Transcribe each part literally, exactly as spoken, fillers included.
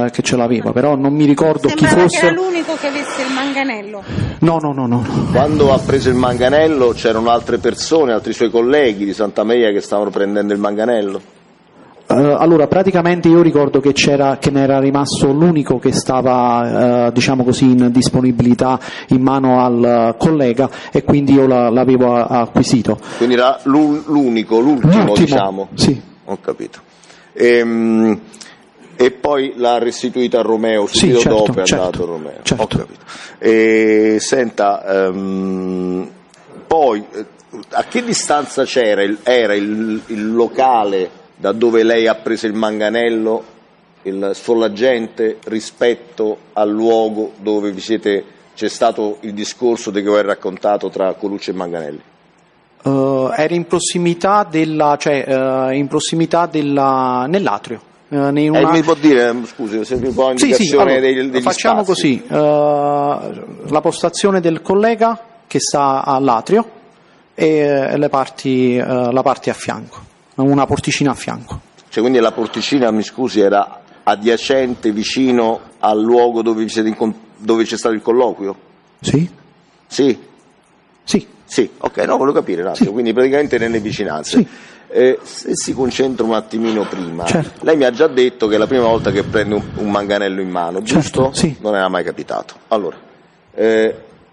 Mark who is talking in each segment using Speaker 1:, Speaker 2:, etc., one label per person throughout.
Speaker 1: ce, che ce l'aveva, però non mi ricordo
Speaker 2: Sembrava
Speaker 1: chi fosse.
Speaker 2: Che era l'unico che avesse il manganello.
Speaker 1: No, no, no, no.
Speaker 3: Quando ha preso il manganello c'erano altre persone, altri suoi colleghi di Santa Maria che stavano prendendo il manganello?
Speaker 1: Uh, allora, praticamente io ricordo che c'era, che ne era rimasto l'unico che stava, uh, diciamo così, in disponibilità in mano al uh, collega, e quindi io la, l'avevo a, acquisito.
Speaker 3: Quindi era l'unico, l'ultimo,
Speaker 1: l'ultimo,
Speaker 3: diciamo.
Speaker 1: Sì.
Speaker 3: Ho capito. Ehm, e poi l'ha restituita a Romeo, subito
Speaker 1: sì, certo,
Speaker 3: dopo è
Speaker 1: certo,
Speaker 3: andato a Romeo.
Speaker 1: Certo.
Speaker 3: Ho capito. E, senta, um, poi a che distanza c'era il, era il, il locale da dove lei ha preso il manganello, il sfollagente, rispetto al luogo dove vi siete, c'è stato il discorso che ho raccontato tra Colucci e Manganelli?
Speaker 1: Uh, era in prossimità della, cioè uh, in prossimità della, nell'atrio. Uh, una...
Speaker 3: eh, mi può dire, scusi, se mi può indicazione
Speaker 1: sì, sì, allora,
Speaker 3: degli, degli
Speaker 1: facciamo
Speaker 3: spazi.
Speaker 1: Così, uh, la postazione del collega che sta all'atrio e le parti, uh, la parte a fianco, una porticina a fianco.
Speaker 3: Cioè, quindi la porticina, mi scusi, era adiacente, vicino al luogo dove, vi siete incont- dove c'è stato il colloquio?
Speaker 1: Sì.
Speaker 3: Sì?
Speaker 1: Sì.
Speaker 3: Sì, ok, no, volevo capire un attimo,
Speaker 1: sì.
Speaker 3: Quindi praticamente nelle vicinanze.
Speaker 1: Sì.
Speaker 3: Eh, se si concentra un attimino prima,
Speaker 1: certo.
Speaker 3: Lei mi ha già detto che è la prima volta che prende un, un manganello in mano, giusto?
Speaker 1: Certo, sì.
Speaker 3: Non era mai capitato. Allora, eh,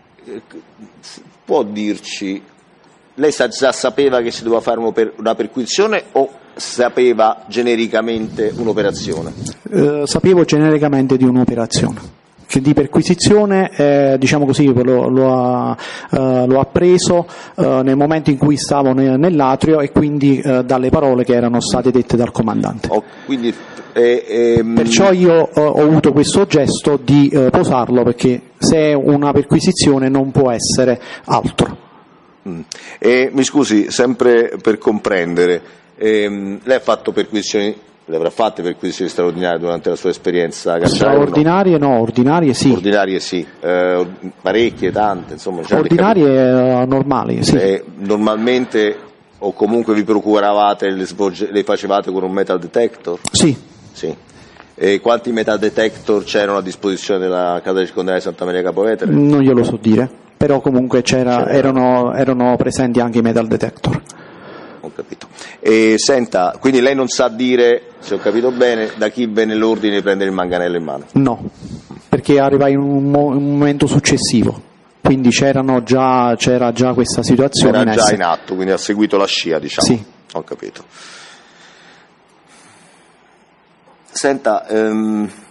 Speaker 3: può dirci, lei sa, già sapeva che si doveva fare una perquisizione o sapeva genericamente un'operazione?
Speaker 1: Eh, sapevo genericamente di un'operazione. Che di perquisizione, eh, diciamo così, lo, lo, ha, eh, lo ha preso eh, nel momento in cui stavo ne, nell'atrio e quindi eh, dalle parole che erano state dette dal comandante.
Speaker 3: Oh, quindi, eh, ehm...
Speaker 1: Perciò io eh, ho avuto questo gesto di eh, posarlo, perché se è una perquisizione non può essere altro.
Speaker 3: Mm. E, mi scusi, sempre per comprendere, ehm, lei ha fatto perquisizioni, le avrà fatte perquisizioni straordinarie durante la sua esperienza carceraria?
Speaker 1: Straordinarie no? no, ordinarie sì.
Speaker 3: Ordinarie sì, eh, parecchie, tante, insomma.
Speaker 1: Ordinarie eh, normali, sì.
Speaker 3: Eh, normalmente, o comunque vi procuravate, le, svolge, le facevate con un metal detector?
Speaker 1: Sì.
Speaker 3: Sì. E quanti metal detector c'erano a disposizione della casa circondariale di Santa Maria Capua Vetere?
Speaker 1: Non glielo so dire, però comunque c'era, c'era. Erano, erano presenti anche i metal detector.
Speaker 3: Ho capito. E senta, quindi lei non sa dire, se ho capito bene, da chi venne l'ordine di prendere il manganello in mano?
Speaker 1: No, perché arriva in un, mo- un momento successivo, quindi c'erano già, c'era già questa situazione.
Speaker 3: Era
Speaker 1: in
Speaker 3: già
Speaker 1: essere.
Speaker 3: in atto, quindi ha seguito la scia, diciamo.
Speaker 1: Sì.
Speaker 3: Ho capito. Senta, ehm,